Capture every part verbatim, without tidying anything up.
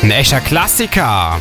Ein echter Klassiker.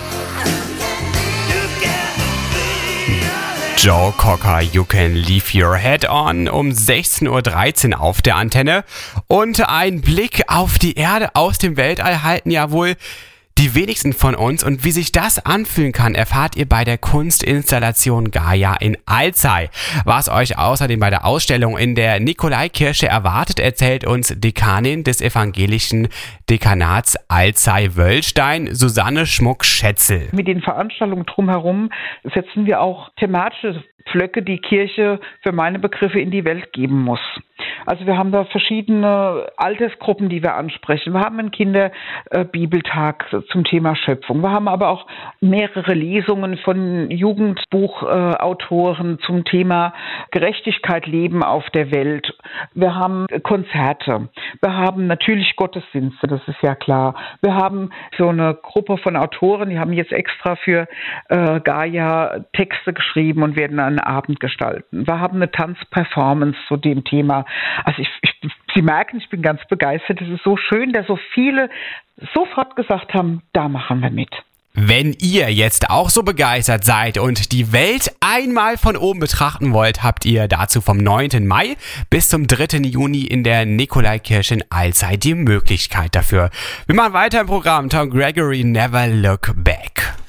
Joe Cocker, You Can Leave Your Head On, um sechzehn Uhr dreizehn auf der Antenne. Und ein Blick auf die Erde aus dem Weltall halten ja wohl die wenigsten von uns. Und wie sich das anfühlen kann, erfahrt ihr bei der Kunstinstallation Gaia in Alzey. Was euch außerdem bei der Ausstellung in der Nikolaikirche erwartet, erzählt uns Dekanin des evangelischen Dekanats Alzey-Wöllstein, Susanne Schmuck-Schätzel. Mit den Veranstaltungen drumherum setzen wir auch thematische Pflöcke, die Kirche für meine Begriffe in die Welt geben muss. Also wir haben da verschiedene Altersgruppen, die wir ansprechen. Wir haben einen Kinderbibeltag zum Thema Schöpfung. Wir haben aber auch mehrere Lesungen von Jugendbuchautoren zum Thema Gerechtigkeit leben auf der Welt. Wir haben Konzerte. Wir haben natürlich Gottesdienste, das ist ja klar. Wir haben so eine Gruppe von Autoren, die haben jetzt extra für äh, Gaia Texte geschrieben und werden einen Abend gestalten. Wir haben eine Tanzperformance zu dem Thema. Also ich, ich, Sie merken, ich bin ganz begeistert. Es ist so schön, dass so viele sofort gesagt haben, da machen wir mit. Wenn ihr jetzt auch so begeistert seid und die Welt einmal von oben betrachten wollt, habt ihr dazu vom neunten Mai bis zum dritten Juni in der Nikolaikirche in Alzey die Möglichkeit dafür. Wir machen weiter im Programm. Tom Gregory, Never Look Back.